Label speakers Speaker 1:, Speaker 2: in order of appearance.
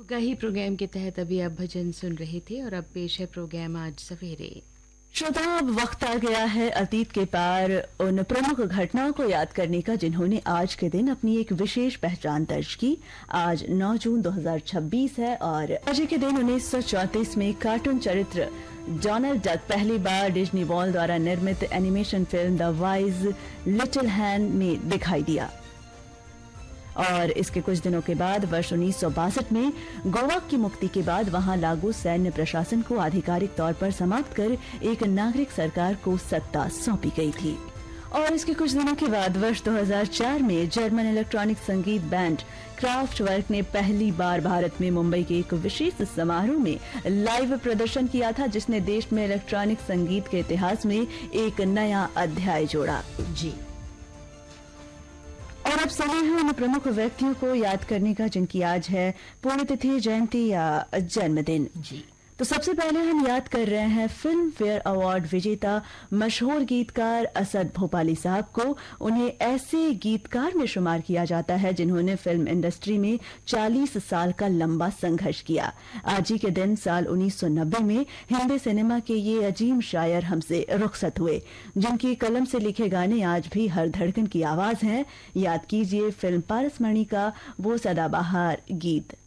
Speaker 1: गाही programme के तहत अभी आप भजन सुन रहे थे और अब पेश है प्रोग्राम आज सवेरे।
Speaker 2: श्रोताओं, अब वक्त आ गया है अतीत के पार उन प्रमुख घटनाओं को याद करने का जिन्होंने आज के दिन अपनी एक विशेष पहचान दर्ज की। आज 9 जून 2026 है और आज के दिन 1934 में कार्टून चरित्र डोनाल्ड डक पहली बार डिज्नी वर्ल्ड द्वारा निर्मित animation film the wise little hand में दिखाई दिया। और इसके कुछ दिनों के बाद वर्ष 1962 में गोवा की मुक्ति के बाद वहां लागू सैन्य प्रशासन को आधिकारिक तौर पर समाप्त कर एक नागरिक सरकार को सत्ता सौंपी गई थी। और इसके कुछ दिनों के बाद वर्ष 2004 में जर्मन इलेक्ट्रॉनिक संगीत बैंड क्राफ्टवर्क ने पहली बार भारत में मुंबई के एक विशेष समारोह में लाइव प्रदर्शन किया था, जिसने देश में इलेक्ट्रॉनिक संगीत के इतिहास में एक नया अध्याय जोड़ा। जी, और अब समय है उन प्रमुख व्यक्तियों को याद करने का जिनकी आज है पुण्यतिथि, जयंती या जन्मदिन। जी, तो सबसे पहले हम याद कर रहे हैं फिल्म फेयर अवार्ड विजेता मशहूर गीतकार असद भोपाली साहब को। उन्हें ऐसे गीतकार में शुमार किया जाता है जिन्होंने फिल्म इंडस्ट्री में 40 साल का लंबा संघर्ष किया। आज ही के दिन साल 1990 में हिंदी सिनेमा के ये अजीम शायर हमसे रुखसत हुए, जिनकी कलम से लिखे गाने आज भी हर धड़कन की आवाज हैं। याद कीजिए फिल्म पारसमणि का वो सदाबहार गीत।